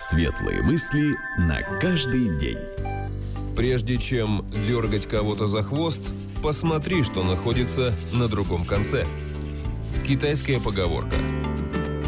Светлые мысли на каждый день. Прежде чем дергать кого-то за хвост, посмотри, что находится на другом конце. Китайская поговорка.